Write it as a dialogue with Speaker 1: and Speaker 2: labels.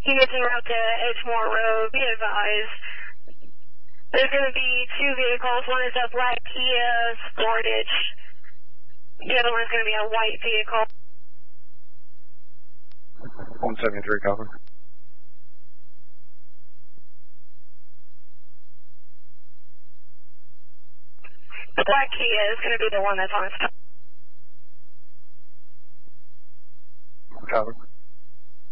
Speaker 1: He gets en route to Edgemore Road. Be advised. There's going to be two vehicles. One is a black Kia Sportage. The other one is going to be a white vehicle.
Speaker 2: 173, copy.
Speaker 1: The black Kia is going to be the one that's on its top.
Speaker 2: Copy.